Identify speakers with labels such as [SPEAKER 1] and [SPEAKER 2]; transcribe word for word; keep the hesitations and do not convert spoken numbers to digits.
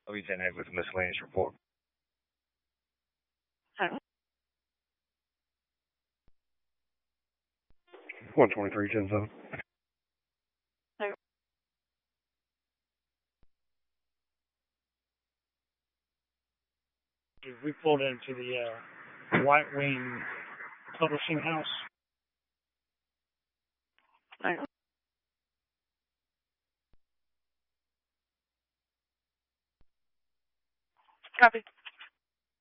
[SPEAKER 1] Oh, he's in it with miscellaneous report.
[SPEAKER 2] Hello?
[SPEAKER 1] one twenty-three, ten seven.
[SPEAKER 2] Hello?
[SPEAKER 3] We pulled into the uh, White Wing Publishing House.
[SPEAKER 2] Hello? Copy.